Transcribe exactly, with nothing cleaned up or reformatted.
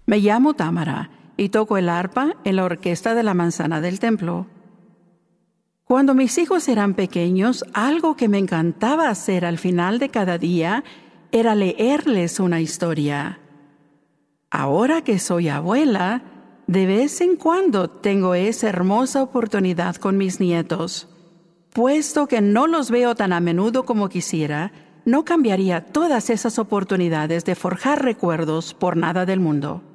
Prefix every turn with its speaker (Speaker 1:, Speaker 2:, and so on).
Speaker 1: Me llamo Tamara y toco el arpa en la orquesta de la manzana del templo. Cuando mis hijos eran pequeños, algo que me encantaba hacer al final de cada día era leerles una historia. Ahora que soy abuela, de vez en cuando tengo esa hermosa oportunidad con mis nietos. Puesto que no los veo tan a menudo como quisiera, no cambiaría todas esas oportunidades de forjar recuerdos por nada del mundo.